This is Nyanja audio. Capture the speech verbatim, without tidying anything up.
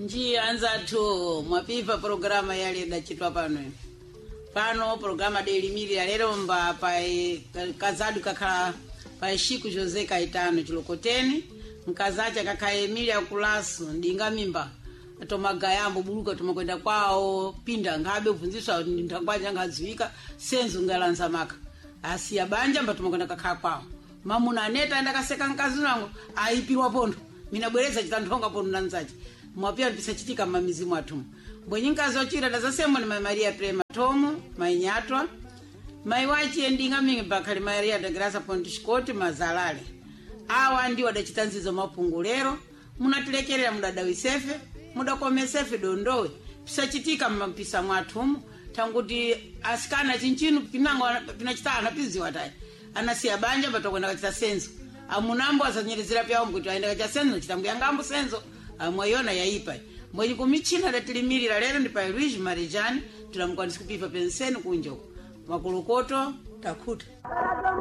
Njia anza tu mwapipa programa yale dachitwa pano. Pano programa Daily Media lero mba pa kazadu kakala pa shiku Jose Kaitano chilokoteni mkazacha kaka Emilia Kulasu ndinga mimba atomagayambo buluka tumakwenda kwao pinda ngabe uvunziswa ndangwanja ngaziwika senzu ngalanza maka asiya banja mba tumakwenda kaka kwao mamuna neta ndakaseka nkazi wangu aipiwa pondo mina bwereza chitanthonga pondo nanzachi mwapia mpisa chitika mamizimu atumu bwenyinkazi ochira dazasemwa ni Maria Prema Tomu mainyatwa maiwachi endinga mingi bakali Maria de Graça Pontiscote mazalale awa ndi wadachitanzizo mapungulero munatilekerera mudadawisefe mudakomesefe dondowe pisa chitika mpisa mwatumu tanguti asikana chinchinu pinango pinachitana piziwa tai anasiya banja batokwenda kachita senzo amunambo asanyelezera pyawo mkuti aenda kachita senzo chitambu yangambo senzo amwayona yaipa mwenye kumichina datilimirira lero ndi pa Luigi Marijani tulamukwanisi kupipa penseni kunjoko makulukoto takuta